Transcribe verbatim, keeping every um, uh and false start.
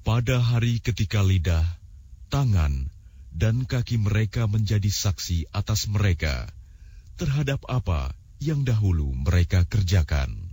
pada hari ketika lidah, tangan, dan kaki mereka menjadi saksi atas mereka terhadap apa yang dahulu mereka kerjakan.